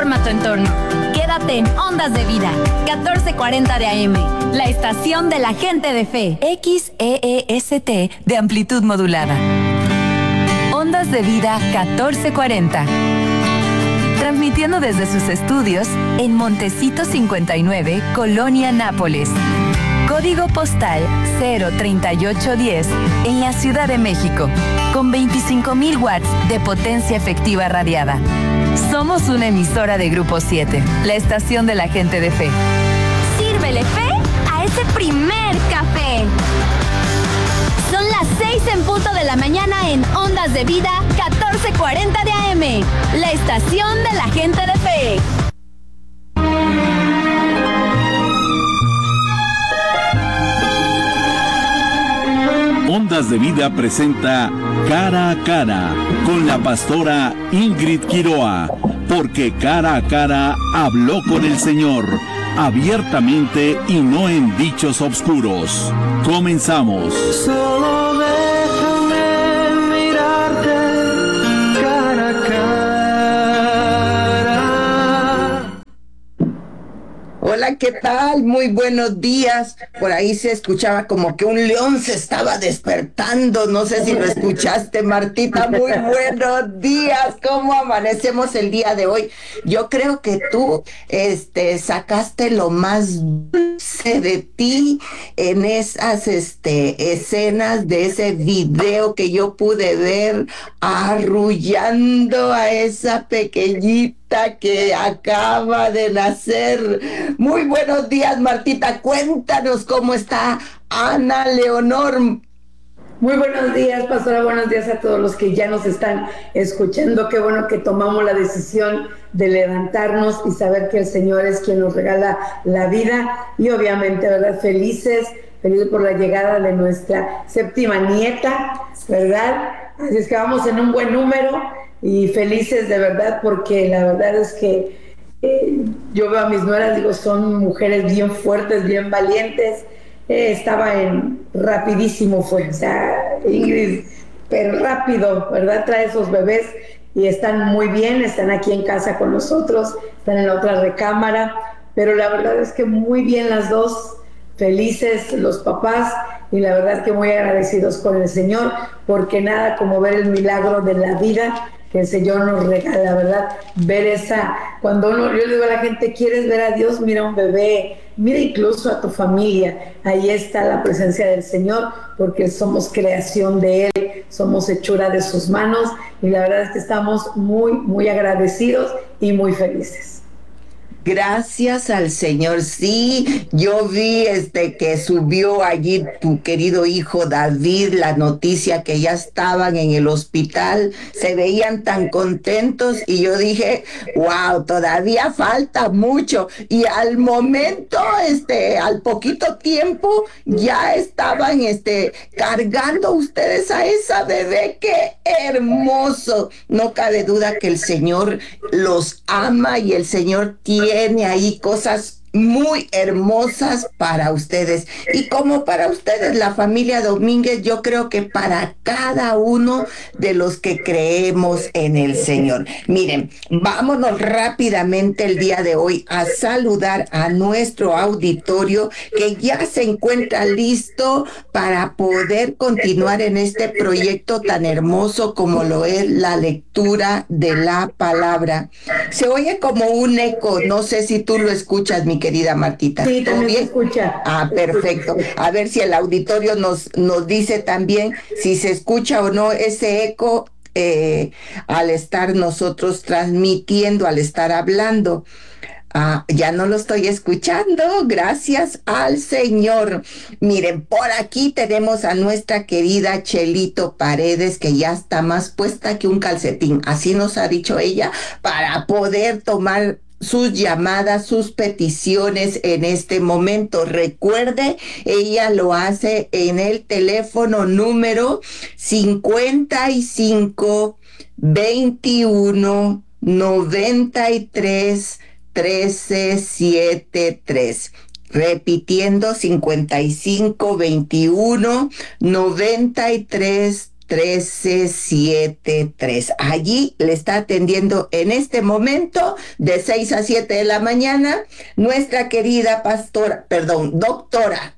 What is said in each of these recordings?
transforma tu entorno. Quédate en Ondas de Vida, 1440 de AM, la estación de la gente de fe. XEEST de amplitud modulada. Ondas de Vida 1440. Transmitiendo desde sus estudios en Montecito 59, Colonia Nápoles. Código postal 03810 en la Ciudad de México, con 25,000 watts de potencia efectiva radiada. Somos una emisora de Grupo 7, la estación de la gente de fe. Sírvele fe a ese primer café. Son las 6 en punto de la mañana en Ondas de Vida 1440 de AM, la estación de la gente de fe. Ondas de Vida presenta Cara a Cara con la pastora Ingrid Quiroa, porque cara a cara habló con el Señor, abiertamente y no en dichos obscuros. Comenzamos. Solo déjame mirarte cara a cara. Hola, ¿qué tal? Muy buenos días. Por ahí se escuchaba como que un león se estaba despertando. No sé si lo escuchaste, Martita. Muy buenos días. ¿Cómo amanecemos el día de hoy? Yo creo que tú sacaste lo más dulce de ti en esas escenas de ese video que yo pude ver arrullando a esa pequeñita que acaba de nacer. Muy buenos días, Martita. Cuéntanos cómo está Ana Leonor. Muy buenos días, pastora. Buenos días a todos los que ya nos están escuchando. Qué bueno que tomamos la decisión de levantarnos y saber que el Señor es quien nos regala la vida. Y obviamente, ¿verdad? Felices por la llegada de nuestra séptima nieta, ¿verdad? Así es que vamos en un buen número y felices de verdad, porque la verdad es que yo veo a mis nueras, digo, son mujeres bien fuertes, bien valientes. Rapidísimo fue, o sea, Ingrid, pero rápido, ¿verdad? Trae esos bebés y están muy bien, están aquí en casa con nosotros, están en la otra recámara, pero la verdad es que muy bien las dos, felices los papás, y la verdad es que muy agradecidos con el Señor, porque nada como ver el milagro de la vida que el Señor nos regala, ¿verdad? Ver cuando yo le digo a la gente, ¿quieres ver a Dios? Mira un bebé, mira incluso a tu familia, ahí está la presencia del Señor, porque somos creación de Él, somos hechura de sus manos, y la verdad es que estamos muy, muy agradecidos y muy felices. Gracias al Señor. Sí, yo vi que subió allí tu querido hijo David la noticia que ya estaban en el hospital, se veían tan contentos y yo dije, wow, todavía falta mucho. Y al momento, al poquito tiempo, ya estaban cargando ustedes a esa bebé. ¡Qué hermoso! No cabe duda que el Señor los ama y el Señor tiene ahí cosas muy hermosas para ustedes. Y como para ustedes, la familia Domínguez, yo creo que para cada uno de los que creemos en el Señor. Miren, vámonos rápidamente el día de hoy a saludar a nuestro auditorio que ya se encuentra listo para poder continuar en este proyecto tan hermoso como lo es la lectura de la palabra. Se oye como un eco, no sé si tú lo escuchas, mi querida Martita. Sí, ¿Todo bien? Se escucha. Ah, perfecto. A ver si el auditorio nos dice también si se escucha o no ese eco al estar nosotros transmitiendo, al estar hablando. Ya no lo estoy escuchando, gracias al Señor. Miren, por aquí tenemos a nuestra querida Chelito Paredes, que ya está más puesta que un calcetín, así nos ha dicho ella, para poder tomar sus llamadas, sus peticiones en este momento. Recuerde, ella lo hace en el teléfono número 55 21 93 1373. Repitiendo, 55 21 93 1373. Allí le está atendiendo en este momento de 6 a 7 de la mañana nuestra querida doctora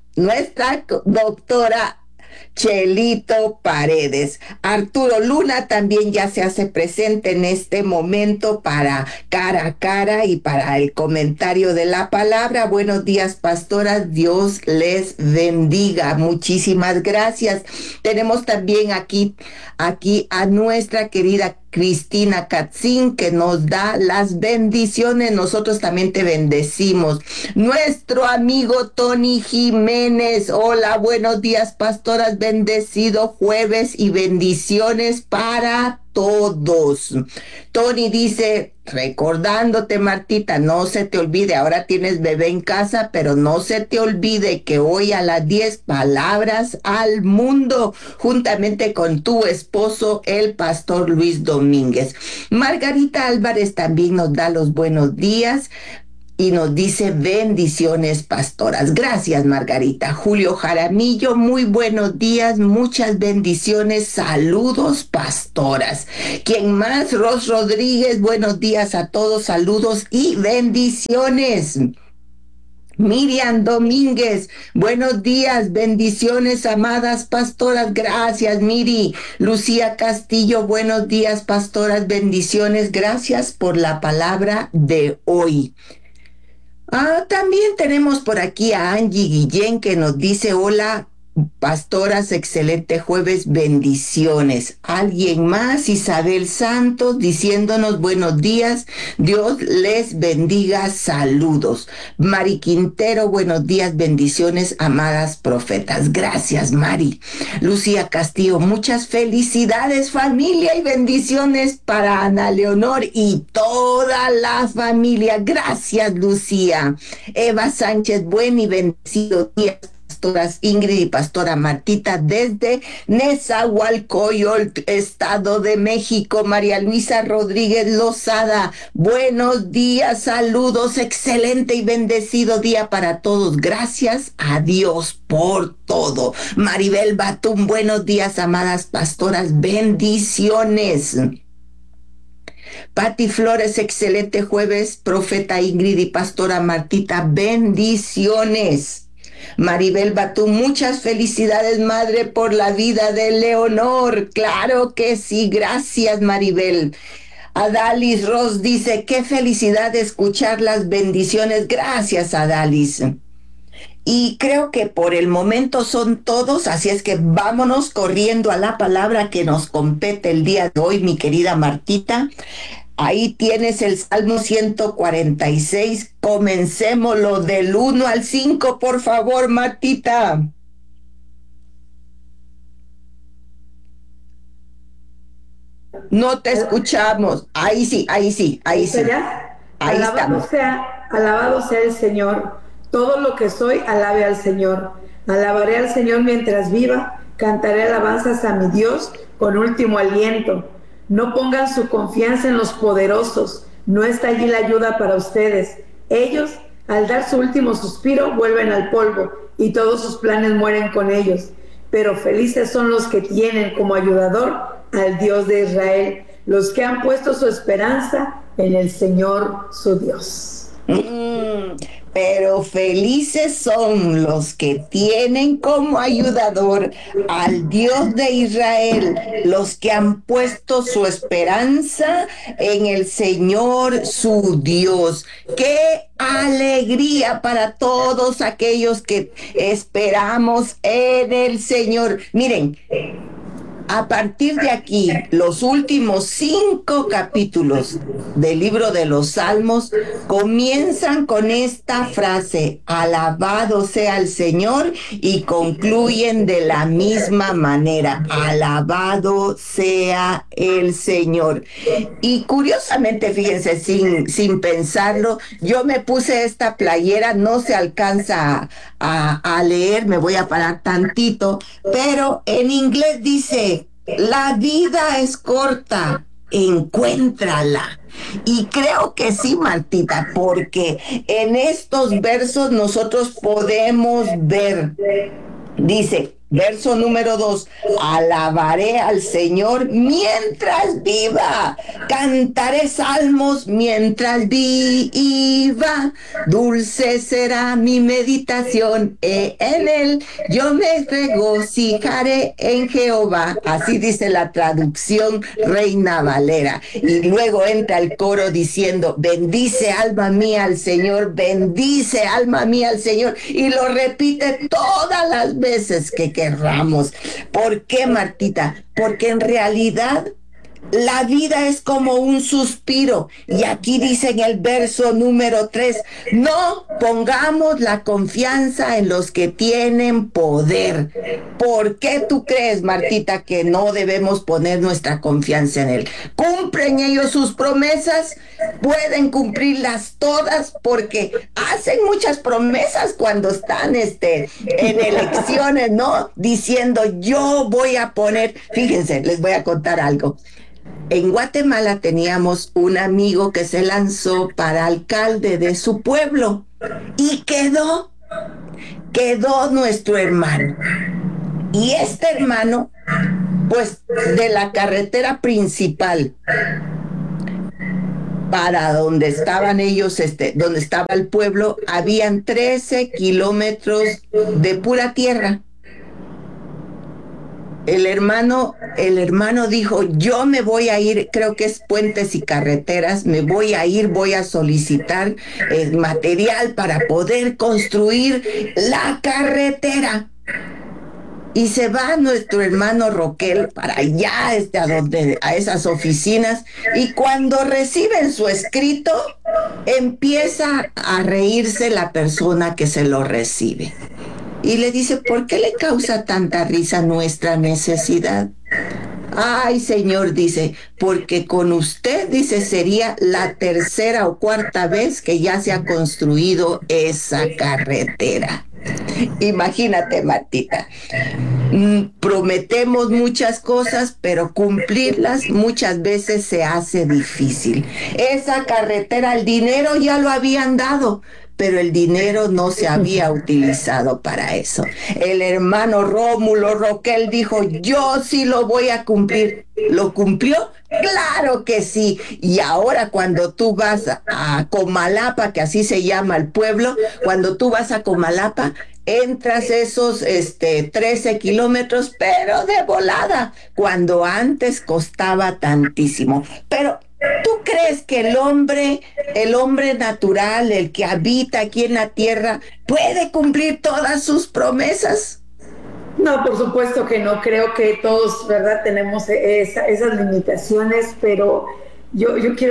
Chelito Paredes. Arturo Luna también ya se hace presente en este momento para cara a cara y para el comentario de la palabra. Buenos días, pastoras. Dios les bendiga. Muchísimas gracias. Tenemos también aquí a nuestra querida Cristina Katzin, que nos da las bendiciones. Nosotros también te bendecimos. Nuestro amigo Tony Jiménez. Hola, buenos días, pastoras. Bendecido jueves y bendiciones para todos. Tony dice, recordándote, Martita, no se te olvide, ahora tienes bebé en casa, pero no se te olvide que hoy a las 10 palabras al mundo, juntamente con tu esposo, el pastor Luis Domínguez. Margarita Álvarez también nos da los buenos días y nos dice bendiciones, pastoras. Gracias, Margarita. Julio Jaramillo, muy buenos días, muchas bendiciones, saludos, pastoras. ¿Quién más? Ros Rodríguez, buenos días a todos, saludos y bendiciones. Miriam Domínguez, buenos días, bendiciones, amadas pastoras, gracias, Miri. Lucía Castillo, buenos días, pastoras, bendiciones, gracias por la palabra de hoy. También tenemos por aquí a Angie Guillén, que nos dice, hola, pastoras, excelente jueves, bendiciones. Alguien más, Isabel Santos, diciéndonos buenos días, Dios les bendiga, saludos. Mari Quintero, buenos días, bendiciones, amadas profetas. Gracias, Mari. Lucía Castillo, muchas felicidades, familia, y bendiciones para Ana Leonor y toda la familia. Gracias, Lucía. Eva Sánchez, buen y bendecido día, pastoras Ingrid y pastora Martita desde Nezahualcóyotl, Estado de México. María Luisa Rodríguez Lozada, buenos días, saludos, excelente y bendecido día para todos. Gracias a Dios por todo. Maribel Batum, buenos días, amadas pastoras, bendiciones. Pati Flores, excelente jueves, profeta Ingrid y pastora Martita, bendiciones. Maribel Batú, muchas felicidades, madre, por la vida de Leonor. Claro que sí, gracias, Maribel. Adalis Ross dice, qué felicidad escuchar las bendiciones. Gracias, Adalis. Y creo que por el momento son todos, así es que vámonos corriendo a la palabra que nos compete el día de hoy, mi querida Martita. Ahí tienes el Salmo 146. Comencémoslo del 1 al 5, por favor, Martita. No te escuchamos. Ahí sí. Ahí alabado sea el Señor. Todo lo que soy, alabe al Señor. Alabaré al Señor mientras viva. Cantaré alabanzas a mi Dios con último aliento. No pongan su confianza en los poderosos, no está allí la ayuda para ustedes. Ellos, al dar su último suspiro, vuelven al polvo y todos sus planes mueren con ellos. Pero felices son los que tienen como ayudador al Dios de Israel, los que han puesto su esperanza en el Señor su Dios. Pero felices son los que tienen como ayudador al Dios de Israel, los que han puesto su esperanza en el Señor su Dios. ¡Qué alegría para todos aquellos que esperamos en el Señor! Miren, a partir de aquí, los últimos 5 capítulos del libro de los Salmos comienzan con esta frase, alabado sea el Señor, y concluyen de la misma manera, alabado sea el Señor. Y curiosamente, fíjense, sin pensarlo, yo me puse esta playera, no se alcanza a leer, me voy a parar tantito, pero en inglés dice, la vida es corta, encuéntrala. Y creo que sí, Martita, porque en estos versos nosotros podemos ver, dice, Verso número 2, alabaré al Señor mientras viva, cantaré salmos mientras viva, dulce será mi meditación en él, yo me regocijaré en Jehová. Así dice la traducción Reina Valera. Y luego entra el coro diciendo, bendice alma mía al Señor, bendice alma mía al Señor, y lo repite todas las veces que querramos. ¿Por qué, Martita? Porque en realidad la vida es como un suspiro. Y aquí dice en el verso número 3, no pongamos la confianza en los que tienen poder. ¿Por qué tú crees, Martita, que no debemos poner nuestra confianza en él? ¿Cumplen ellos sus promesas? Pueden cumplirlas todas, porque hacen muchas promesas cuando están en elecciones, ¿no? Diciendo, yo voy a poner, fíjense, les voy a contar algo. En Guatemala teníamos un amigo que se lanzó para alcalde de su pueblo y quedó nuestro hermano. Y este hermano, pues de la carretera principal para donde estaban ellos, donde estaba el pueblo, habían 13 kilómetros de pura tierra. El hermano dijo, yo me voy a ir, creo que es Puentes y Carreteras, me voy a ir, voy a solicitar material para poder construir la carretera. Y se va nuestro hermano Roquel para allá, a esas oficinas, y cuando reciben su escrito, empieza a reírse la persona que se lo recibe. Y le dice, ¿por qué le causa tanta risa nuestra necesidad? Ay, señor, dice, porque con usted, dice, sería la tercera o cuarta vez que ya se ha construido esa carretera. Imagínate, Martita, prometemos muchas cosas, pero cumplirlas muchas veces se hace difícil. Esa carretera, el dinero ya lo habían dado, pero el dinero no se había utilizado para eso. El hermano Rómulo Roquel dijo, yo sí lo voy a cumplir. ¿Lo cumplió? ¡Claro que sí! Y ahora cuando tú vas a Comalapa, que así se llama el pueblo, cuando tú vas a Comalapa, entras esos 13 kilómetros, pero de volada, cuando antes costaba tantísimo. Pero ¿tú crees que el hombre natural, el que habita aquí en la tierra, puede cumplir todas sus promesas? No, por supuesto que no. Creo que todos, ¿verdad?, tenemos esas limitaciones, pero yo quiero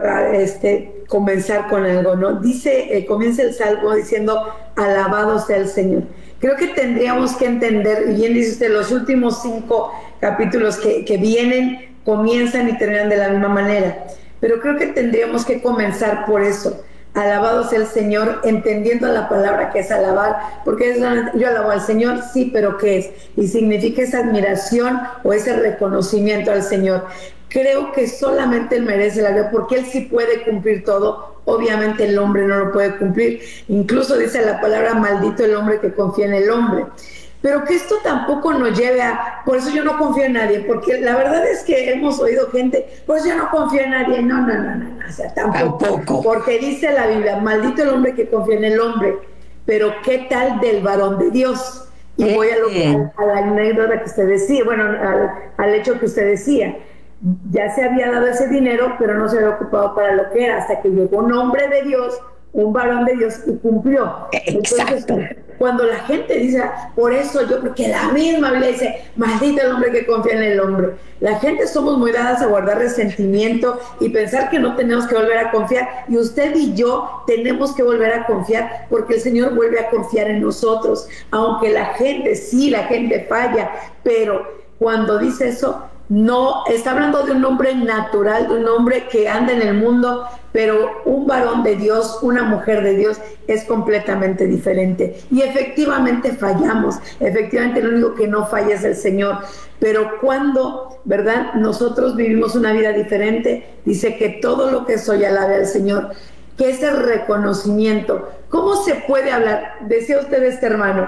comenzar con algo, ¿no? Dice, comienza el Salmo diciendo, alabado sea el Señor. Creo que tendríamos que entender, y bien dice usted, los últimos 5 capítulos que vienen, comienzan y terminan de la misma manera, pero creo que tendríamos que comenzar por eso. Alabado sea el Señor, entendiendo la palabra que es alabar, porque yo alabo al Señor, sí, pero ¿qué es? Y significa esa admiración o ese reconocimiento al Señor. Creo que solamente Él merece la gloria, porque Él sí puede cumplir todo. Obviamente el hombre no lo puede cumplir. Incluso dice la palabra, maldito el hombre que confía en el hombre. Pero que esto tampoco nos lleve por eso yo no confío en nadie, porque la verdad es que hemos oído gente, pues yo no confío en nadie, no, o sea, tampoco, porque dice la Biblia, maldito el hombre que confía en el hombre, pero ¿qué tal del varón de Dios? Y voy a la anécdota que usted decía, bueno, al hecho que usted decía, ya se había dado ese dinero, pero no se había ocupado para lo que era, hasta que llegó un hombre de Dios, un varón de Dios, y cumplió. Exacto. Entonces, cuando la gente dice, por eso porque la misma Biblia dice, maldito el hombre que confía en el hombre. La gente somos muy dadas a guardar resentimiento y pensar que no tenemos que volver a confiar. Y usted y yo tenemos que volver a confiar, porque el Señor vuelve a confiar en nosotros. Aunque la gente falla, pero cuando dice eso, no está hablando de un hombre natural, de un hombre que anda en el mundo, pero un varón de Dios, una mujer de Dios es completamente diferente. Y efectivamente fallamos, efectivamente lo único que no falla es el Señor. Pero cuando, ¿verdad?, nosotros vivimos una vida diferente, dice que todo lo que soy alabe al Señor, que es el reconocimiento. ¿Cómo se puede hablar? Decía usted, hermano,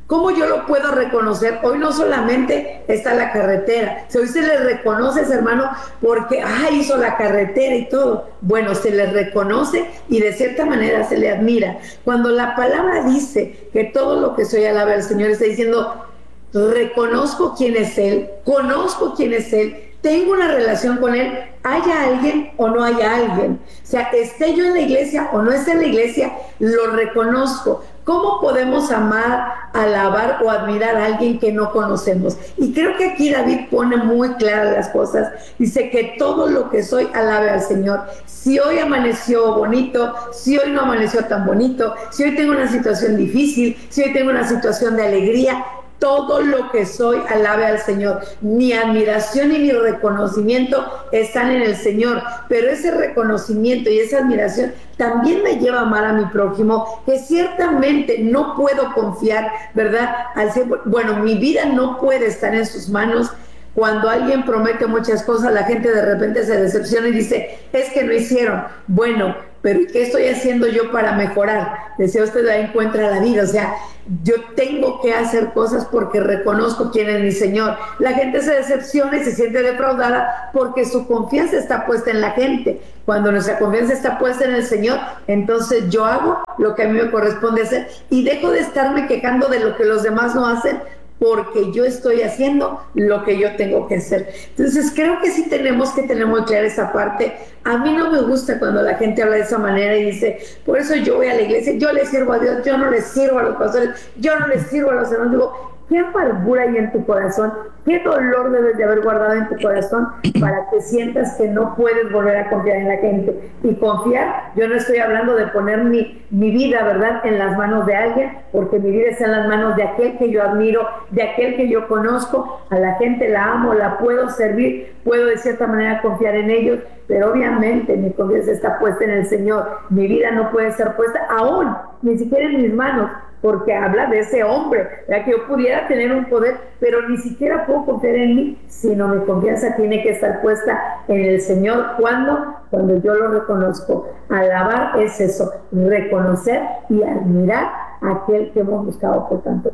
¿Cómo yo lo puedo reconocer? Hoy no solamente está la carretera, hoy se le reconoce a ese hermano porque hizo la carretera y todo. Bueno, se le reconoce y de cierta manera se le admira. Cuando la palabra dice que todo lo que soy alabe al Señor, está diciendo, reconozco quién es Él, conozco quién es Él, tengo una relación con Él, haya alguien o no haya alguien. O sea, esté yo en la iglesia o no esté en la iglesia, lo reconozco. ¿Cómo podemos amar, alabar o admirar a alguien que no conocemos? Y creo que aquí David pone muy claras las cosas. Dice que todo lo que soy, alabe al Señor. Si hoy amaneció bonito, si hoy no amaneció tan bonito, si hoy tengo una situación difícil, si hoy tengo una situación de alegría, todo lo que soy, alabe al Señor. Mi admiración y mi reconocimiento están en el Señor, pero ese reconocimiento y esa admiración también me lleva a amar a mi prójimo, que ciertamente no puedo confiar, ¿verdad? Bueno, mi vida no puede estar en sus manos. Cuando alguien promete muchas cosas, la gente de repente se decepciona y dice, es que no hicieron. Bueno, pero ¿qué estoy haciendo yo para mejorar? Decía usted, ahí encuentra la vida. O sea, yo tengo que hacer cosas porque reconozco quién es mi Señor. La gente se decepciona y se siente defraudada porque su confianza está puesta en la gente. Cuando nuestra confianza está puesta en el Señor, entonces yo hago lo que a mí me corresponde hacer y dejo de estarme quejando de lo que los demás no hacen, porque yo estoy haciendo lo que yo tengo que hacer. Entonces creo que sí tenemos que tener muy clara esa parte. A mí no me gusta cuando la gente habla de esa manera y dice, por eso yo voy a la iglesia, yo le sirvo a Dios, yo no le sirvo a los pastores, yo no les sirvo a los hermanos. Digo, ¿qué amargura hay en tu corazón? ¿Qué dolor debes de haber guardado en tu corazón para que sientas que no puedes volver a confiar en la gente? Y confiar, yo no estoy hablando de poner mi vida, ¿verdad?, en las manos de alguien, porque mi vida está en las manos de aquel que yo admiro, de aquel que yo conozco. A la gente la amo, la puedo servir, puedo de cierta manera confiar en ellos, pero obviamente mi confianza está puesta en el Señor. Mi vida no puede estar puesta aún, ni siquiera en mis manos, porque habla de ese hombre, ¿verdad? Que yo pudiera tener un poder, pero ni siquiera puedo confiar en mí, sino mi confianza tiene que estar puesta en el Señor. Cuando yo lo reconozco. Alabar es eso, reconocer y admirar a aquel que hemos buscado por tanto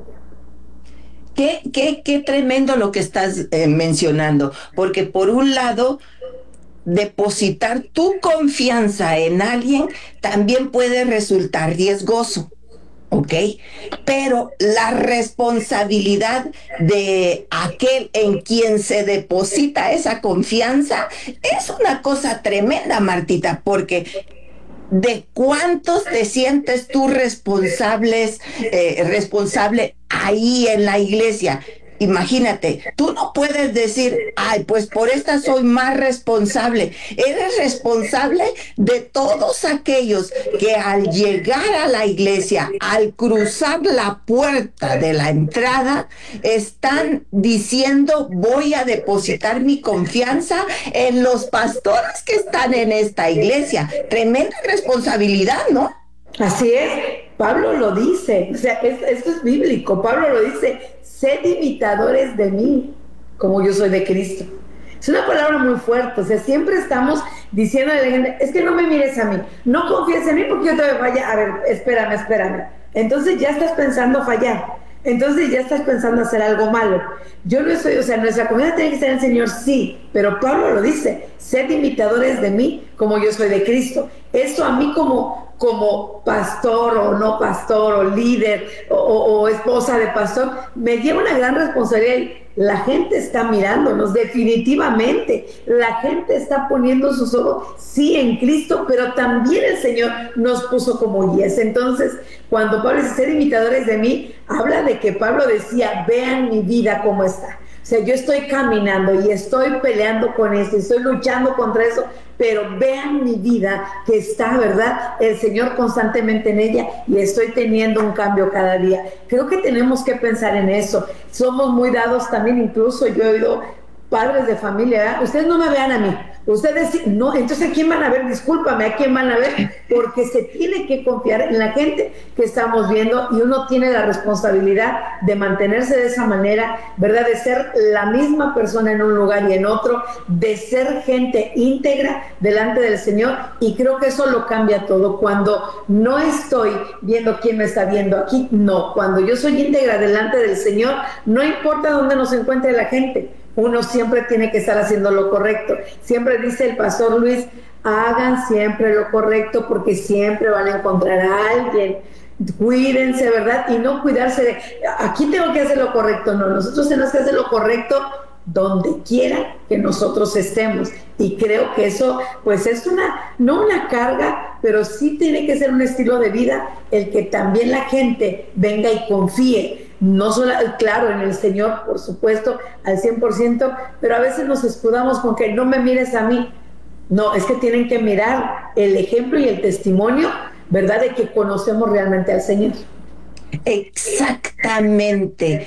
tiempo. Qué tremendo lo que estás mencionando, porque por un lado, depositar tu confianza en alguien también puede resultar riesgoso. ¿Ok? Pero la responsabilidad de aquel en quien se deposita esa confianza es una cosa tremenda, Martita, porque ¿de cuántos te sientes tú responsable ahí en la iglesia? Imagínate, tú no puedes decir, pues por esta soy más responsable. Eres responsable de todos aquellos que al llegar a la iglesia, al cruzar la puerta de la entrada, están diciendo, voy a depositar mi confianza en los pastores que están en esta iglesia. Tremenda responsabilidad, ¿no? Así es, Pablo lo dice, o sea, esto es bíblico. Pablo lo dice, sed imitadores de mí, como yo soy de Cristo. Es una palabra muy fuerte, o sea, siempre estamos diciendo a la gente, es que no me mires a mí, no confíes en mí porque yo te voy a fallar. A ver, espérame. Entonces ya estás pensando fallar, entonces ya estás pensando hacer algo malo. Yo no estoy, o sea, nuestra confianza tiene que ser en el Señor, sí, pero Pablo lo dice, sed imitadores de mí, como yo soy de Cristo. Eso a mí como pastor o no pastor o líder o esposa de pastor me lleva una gran responsabilidad. La gente está mirándonos, definitivamente la gente está poniendo sus ojos sí en Cristo, pero también el Señor nos puso como guías. Entonces cuando Pablo dice ser imitadores de mí, habla de que Pablo decía, vean mi vida cómo está. O sea, yo estoy caminando y estoy peleando con esto, estoy luchando contra eso, pero vean mi vida que está, ¿verdad?, el Señor constantemente en ella y estoy teniendo un cambio cada día. Creo que tenemos que pensar en eso. Somos muy dados también, incluso yo he oído padres de familia, ¿verdad? Ustedes no me vean a mí, Ustedes no, entonces ¿a quién van a ver? Discúlpame, ¿a quién van a ver? Porque se tiene que confiar en la gente que estamos viendo y uno tiene la responsabilidad de mantenerse de esa manera, ¿verdad? De ser la misma persona en un lugar y en otro, de ser gente íntegra delante del Señor, y creo que eso lo cambia todo. Cuando no estoy viendo quién me está viendo aquí, no, cuando yo soy íntegra delante del Señor, no importa dónde nos encuentre la gente, uno siempre tiene que estar haciendo lo correcto. Siempre dice el pastor Luis, hagan siempre lo correcto porque siempre van a encontrar a alguien. Cuídense, ¿verdad? Y no cuidarse de, aquí tengo que hacer lo correcto. No, nosotros tenemos que hacer lo correcto donde quiera que nosotros estemos. Y creo que eso, pues es no una carga, pero sí tiene que ser un estilo de vida el que también la gente venga y confíe. No solo, claro, en el Señor, por supuesto, al 100%, pero a veces nos escudamos con que no me mires a mí. No, es que tienen que mirar el ejemplo y el testimonio, ¿verdad?, de que conocemos realmente al Señor. Exactamente.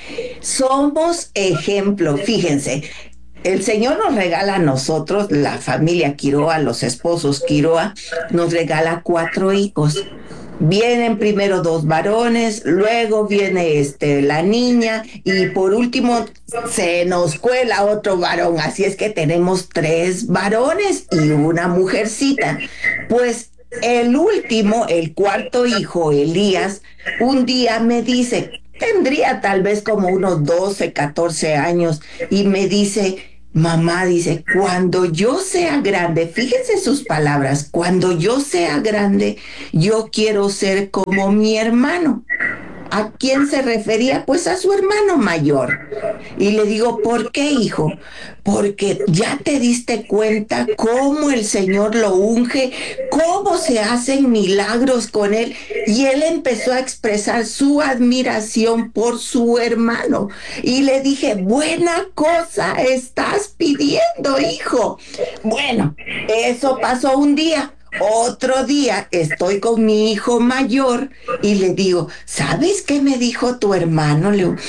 Somos ejemplo. Fíjense, el Señor nos regala a nosotros, la familia Quiroa, los esposos Quiroa, nos regala 4 hijos. Vienen primero 2 varones, luego viene la niña y por último se nos cuela otro varón. Así es que tenemos 3 varones y una mujercita. Pues el último, el 4º hijo, Elías, un día me dice, tendría tal vez como unos 12, 14 años, y me dice, mamá, dice, cuando yo sea grande, fíjense sus palabras, cuando yo sea grande, yo quiero ser como mi hermano. ¿A quién se refería? Pues a su hermano mayor. Y le digo, ¿por qué, hijo? Porque ya te diste cuenta cómo el Señor lo unge, cómo se hacen milagros con él. Y él empezó a expresar su admiración por su hermano. Y le dije, buena cosa estás pidiendo, hijo. Bueno, eso pasó un día. Otro día estoy con mi hijo mayor y le digo, ¿sabes qué me dijo tu hermano?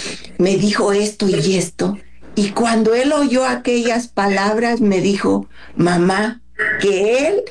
Me dijo esto y esto. Y cuando él oyó aquellas palabras me dijo, mamá, que él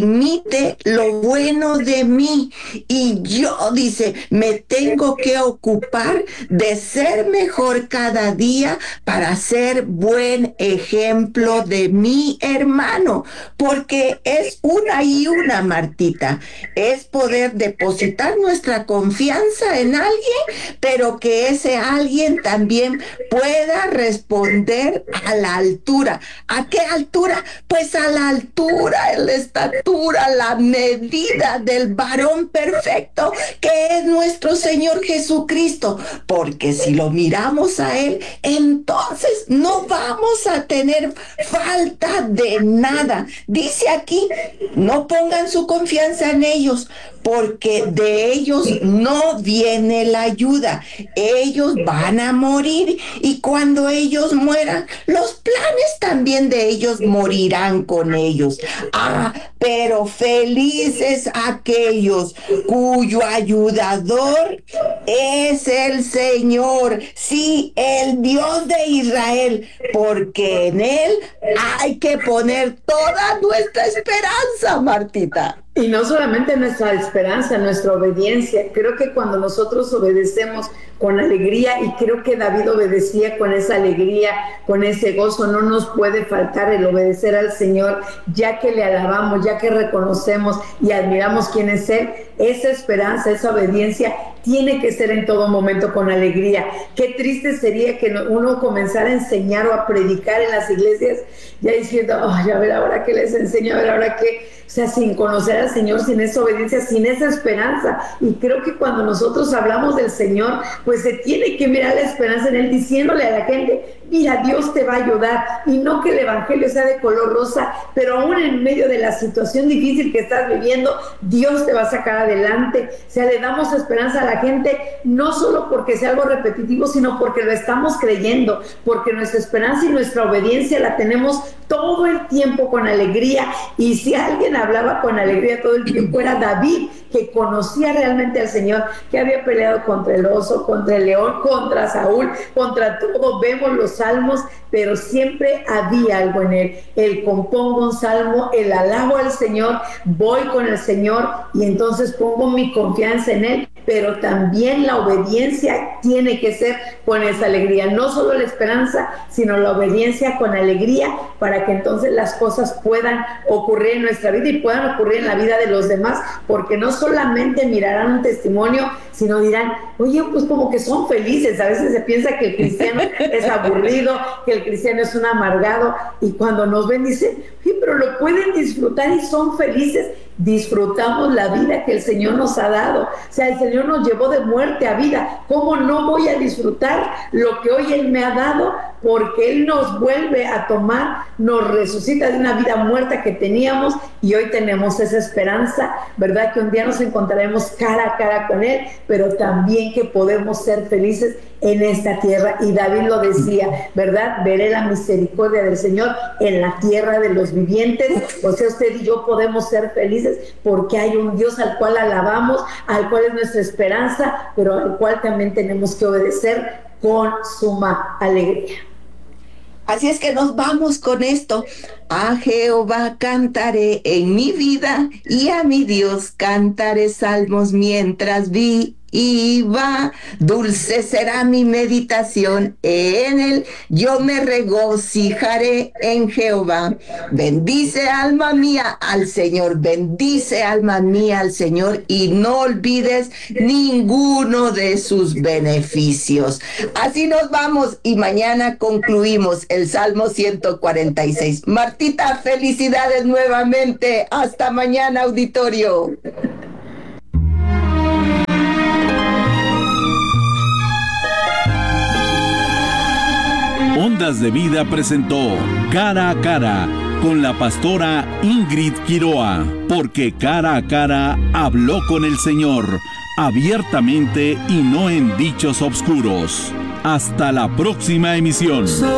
imite lo bueno de mí. Y yo, dice, me tengo que ocupar de ser mejor cada día para ser buen ejemplo de mi hermano. Porque es una y una, Martita. Es poder depositar nuestra confianza en alguien, pero que ese alguien también pueda responder a la altura. ¿A qué altura? Pues a la altura, la estatura, la medida del varón perfecto que es nuestro Señor Jesucristo, porque si lo miramos a él, entonces no vamos a tener falta de nada. Dice aquí, no pongan su confianza en ellos, porque de ellos no viene la ayuda. Ellos van a morir y cuando ellos mueran, los planes también de ellos morirán con ellos. Pero felices aquellos cuyo ayudador es el Señor, sí, el Dios de Israel, porque en él hay que poner toda nuestra esperanza, Martita. Y no solamente nuestra esperanza, nuestra obediencia. Creo que cuando nosotros obedecemos con alegría, y creo que David obedecía con esa alegría, con ese gozo, no nos puede faltar el obedecer al Señor, ya que le alabamos, ya que reconocemos y admiramos quién es Él. Esa esperanza, esa obediencia tiene que ser en todo momento con alegría. Qué triste sería que uno comenzara a enseñar o a predicar en las iglesias ya diciendo, ay, a ver ahora qué les enseño, a ver ahora qué, o sea, sin conocer al Señor, sin esa obediencia, sin esa esperanza. Y creo que cuando nosotros hablamos del Señor, pues se tiene que mirar la esperanza en Él, diciéndole a la gente, mira, Dios te va a ayudar, y no que el evangelio sea de color rosa, pero aún en medio de la situación difícil que estás viviendo, Dios te va a sacar adelante. O sea, le damos esperanza a la gente, no solo porque sea algo repetitivo, sino porque lo estamos creyendo, porque nuestra esperanza y nuestra obediencia la tenemos todo el tiempo con alegría. Y si alguien hablaba con alegría todo el tiempo era David, que conocía realmente al Señor, que había peleado contra el oso, contra el león, contra Saúl, contra todo. Vemos los salmos, pero siempre había algo en él. El compongo un salmo, el alabo al Señor, voy con el Señor y entonces pongo mi confianza en él, pero también la obediencia tiene que ser con esa alegría, no solo la esperanza, sino la obediencia con alegría, para que entonces las cosas puedan ocurrir en nuestra vida y puedan ocurrir en la vida de los demás, porque no solamente mirarán un testimonio, sino dirán, oye, pues como que son felices. A veces se piensa que el cristiano es aburrido, que el cristiano es un amargado, y cuando nos ven dicen, oye, pero lo pueden disfrutar y son felices. Disfrutamos la vida que el Señor nos ha dado. O sea, el Señor nos llevó de muerte a vida. ¿Cómo no voy a disfrutar lo que hoy Él me ha dado? Porque Él nos vuelve a tomar, nos resucita de una vida muerta que teníamos, y hoy tenemos esa esperanza, ¿verdad? Que un día nos encontraremos cara a cara con Él, pero también que podemos ser felices en esta tierra. Y David lo decía, ¿verdad? Veré la misericordia del Señor en la tierra de los vivientes. O sea, usted y yo podemos ser felices porque hay un Dios al cual alabamos, al cual es nuestra esperanza, pero al cual también tenemos que obedecer con suma alegría. Así es que nos vamos con esto. A Jehová cantaré en mi vida y a mi Dios cantaré salmos mientras viva. Dulce será mi meditación en él. Yo me regocijaré en Jehová. Bendice alma mía al Señor. Bendice alma mía al Señor y no olvides ninguno de sus beneficios. Así nos vamos y mañana concluimos el Salmo 146. Martita, felicidades nuevamente. Hasta mañana, auditorio. Ondas de Vida presentó Cara a Cara con la pastora Ingrid Quiroa, porque cara a cara habló con el Señor, abiertamente y no en dichos obscuros. Hasta la próxima emisión.